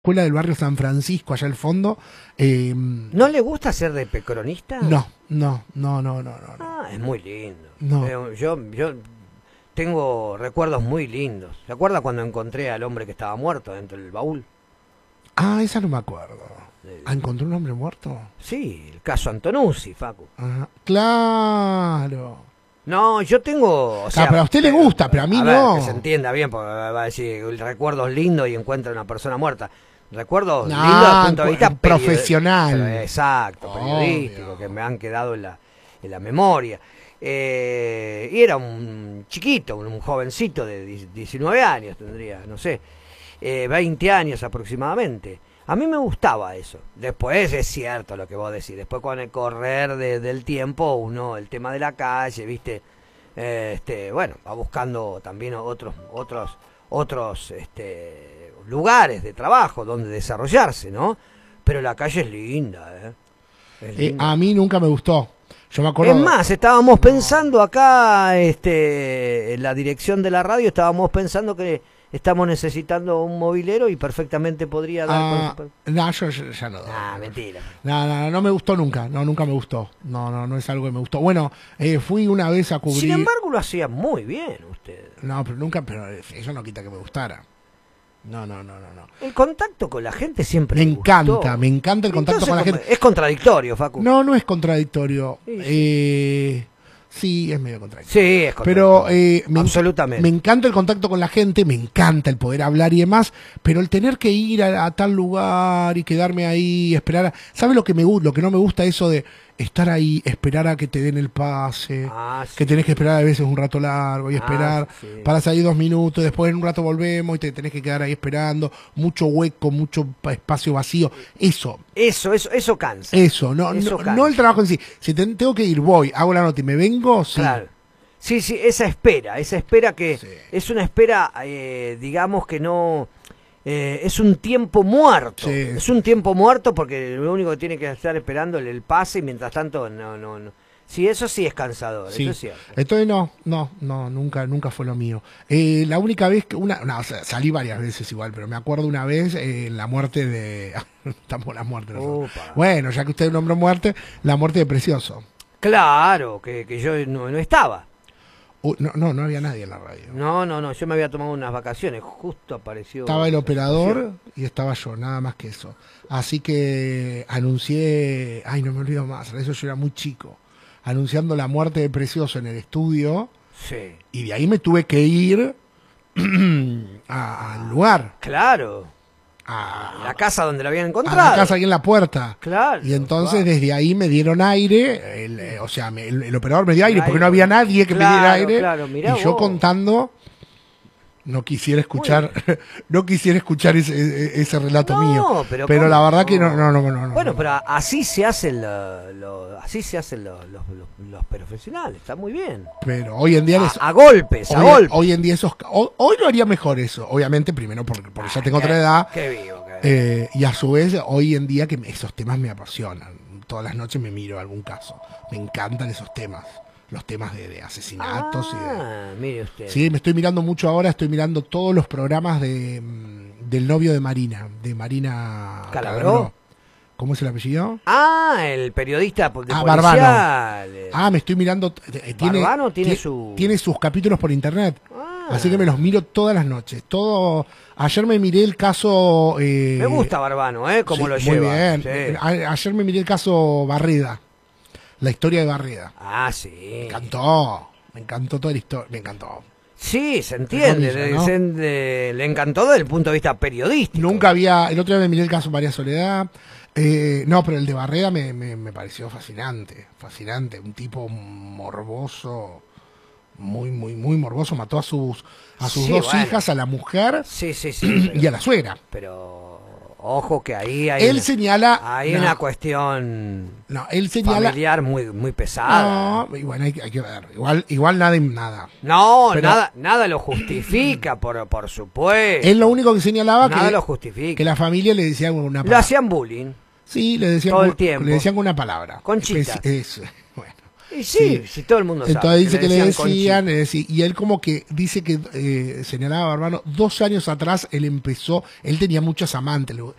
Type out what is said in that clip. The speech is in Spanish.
escuela del barrio San Francisco, allá al fondo. ¿No le gusta ser de cronista? No. Ah, es muy lindo. No. Yo tengo recuerdos muy lindos. ¿Se acuerda cuando encontré al hombre que estaba muerto dentro del baúl? Ah, esa no me acuerdo. ¿Encontró un hombre muerto? Sí, el caso Antonuzzi, Facu. Ajá. Claro. No, yo tengo... O sea, pero a usted le gusta, pero a mí ver, no. que se entienda bien, porque va a decir recuerdos lindos y encuentra una persona muerta. Recuerdos lindos desde el punto de vista profesional. Exacto, periodístico, que me han quedado en la memoria. Y era un chiquito, un jovencito de 19 años, tendría, no sé, 20 años aproximadamente. A mí me gustaba eso. Después es cierto lo que vos decís. Después con el correr del tiempo, uno, el tema de la calle, viste, bueno, va buscando también otros lugares de trabajo donde desarrollarse, ¿no? Pero la calle es linda, ¿eh? Es linda. A mí nunca me gustó. Yo me acuerdo. Es más, estábamos pensando acá, en la dirección de la radio, estábamos pensando que estamos necesitando un mobilero y perfectamente podría dar... No, yo ya no. Ah, mentira. No me gustó nunca. No, nunca me gustó. No es algo que me gustó. Bueno, fui una vez a cubrir... Sin embargo, lo hacía muy bien usted. No, pero eso no quita que me gustara. No. El contacto con la gente siempre me encanta el contacto con la gente. Es contradictorio, Facu. No es contradictorio. Sí. Sí, es medio contradictorio. Sí, es contradictorio. Pero absolutamente. Me encanta el contacto con la gente, me encanta el poder hablar y demás, pero el tener que ir a tal lugar y quedarme ahí, esperar. ¿Sabes lo que lo que no me gusta? Eso de estar ahí, esperar a que te den el pase, sí. que tenés que esperar a veces un rato largo y esperar, sí. para salir 2 minutos, después en un rato volvemos y te tenés que quedar ahí esperando, mucho hueco, mucho espacio vacío. Eso cansa. Cansa. No el trabajo en sí. Si tengo que ir, voy, hago la nota y me vengo, sí. Claro. Sí, esa espera que sí. Es una espera, digamos que no... es un tiempo muerto. Sí. Es un tiempo muerto porque lo único que tiene que estar esperando es el pase y mientras tanto no. Sí, eso sí es cansador, sí. Eso es cierto. Entonces nunca fue lo mío. La única vez que o sea, salí varias veces igual, pero me acuerdo una vez la muerte de... Estamos la muerte. Bueno, ya que usted nombró muerte, la muerte de Precioso. Claro, que yo no estaba. No había nadie en la radio. No, yo me había tomado unas vacaciones, justo apareció... Estaba el operador y estaba yo, nada más que eso. Así que anuncié, no me olvido más, eso yo era muy chico, anunciando la muerte de Precioso en el estudio. Sí. Y de ahí me tuve que ir al lugar. Claro. La casa donde la habían encontrado. A la casa ahí en la puerta. Claro. Y entonces desde ahí me dieron aire, el operador me dio aire porque no había nadie que me diera aire. Claro, y yo contando, no quisiera escuchar ese relato mío. Pero la verdad que no. Bueno, pero así se hacen los profesionales, está muy bien. Pero hoy en día a golpes. Hoy en día hoy lo haría mejor eso, obviamente primero porque ya tengo otra edad. Qué vivo. Y a su vez hoy en día que esos temas me apasionan. Todas las noches me miro algún caso. Me encantan esos temas. Los temas de asesinatos. Mire usted. Sí, me estoy mirando mucho ahora, estoy mirando todos los programas del novio de Marina Calabró. ¿Cómo es el apellido? El periodista de policial. Barbano. Me estoy mirando. Barbano tiene sus capítulos por internet. Así que me los miro todas las noches. Ayer me miré el caso... me gusta Barbano, como lo lleva. Muy bien. Sí. Ayer me miré el caso Barreda. La historia de Barreda. Sí. Me encantó toda la historia. Me encantó. Sí, se entiende. Le encantó desde el punto de vista periodístico. El otro día me miré el caso María Soledad. Pero el de Barreda me pareció fascinante. Fascinante. Un tipo morboso. Muy morboso. Mató a sus dos hijas, a la mujer y a la suegra. Pero ojo que ahí hay una cuestión familiar muy pesada. Y bueno, hay que ver. Igual nada. Nada lo justifica, por supuesto. Él lo único que señalaba lo justifica. Que la familia le decía una palabra. Le hacían bullying. Sí, le decían todo el tiempo. Le decían una palabra. Conchita. Bueno. Y sí, si todo el mundo sabe. Entonces dice que le decían decían, y él como que dice que señalaba Barbano, 2 años atrás él tenía muchas amantes,